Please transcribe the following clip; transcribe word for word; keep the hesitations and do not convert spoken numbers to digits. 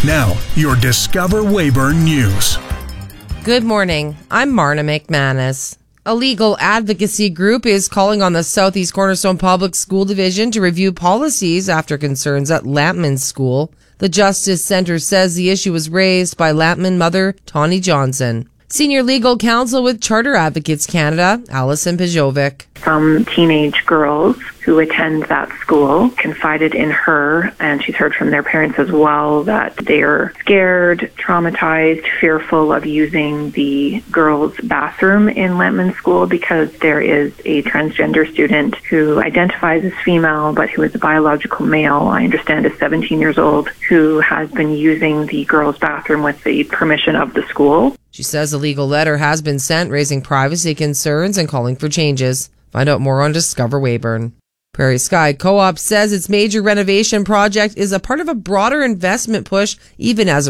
Now, your Discover Weyburn News. Good morning. I'm Marna McManus. A legal advocacy group is calling on the Southeast Cornerstone Public School Division to review policies after concerns at Lampman School. The Justice Center says the issue was raised by Lampman mother Tawny Johnson. Senior Legal Counsel with Charter Advocates Canada, Alison Pejovic. Some teenage girls who attend that school confided in her, and she's heard from their parents as well, that they are scared, traumatized, fearful of using the girls' bathroom in Lampman School because there is a transgender student who identifies as female but who is a biological male, I understand is seventeen years old, who has been using the girls' bathroom with the permission of the school. She says a legal letter has been sent raising privacy concerns and calling for changes. Find out more on Discover Weyburn. Prairie Sky Co-op says its major renovation project is a part of a broader investment push, even as